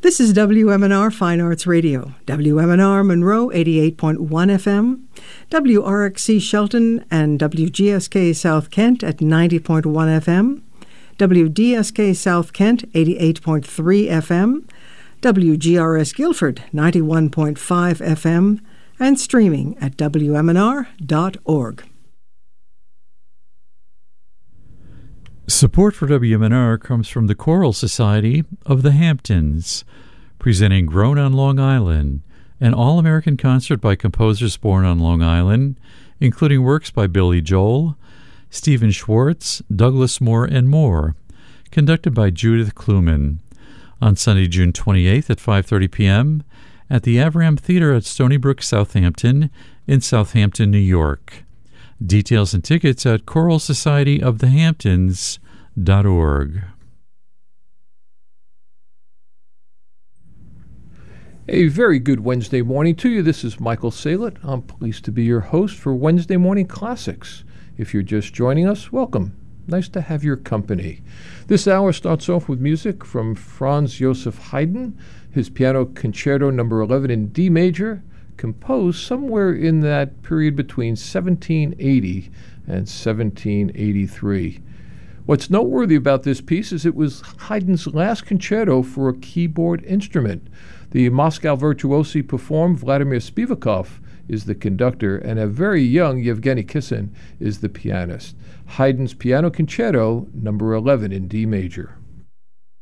This is WMNR Fine Arts Radio, WMNR Monroe 88.1 FM, WRXC Shelton and WGSK South Kent at 90.1 FM, WDSK South Kent 88.3 FM, WGRS Guilford 91.5 FM, and streaming at WMNR.org. Support for WMNR comes from the Choral Society of the Hamptons, presenting Grown on Long Island, an all-American concert by composers born on Long Island, including works by Billy Joel, Stephen Schwartz, Douglas Moore, and more, conducted by Judith Kluman, on Sunday, June 28th at 5:30 p.m. at the Avram Theater at Stony Brook, Southampton, in Southampton, New York. Details and tickets at choralsocietyofthehamptons.org. A very good Wednesday morning to you. This is Michael Salet. I'm pleased to be your host for Wednesday Morning Classics. If you're just joining us, welcome. Nice to have your company. This hour starts off with music from Franz Joseph Haydn, his Piano Concerto No. 11 in D major, composed somewhere in that period between 1780 and 1783. What's noteworthy about this piece is it was Haydn's last concerto for a keyboard instrument. The Moscow virtuosi performed. Vladimir Spivakov is the conductor, and a very young Yevgeny Kissin is the pianist. Haydn's Piano Concerto No. 11 in D major.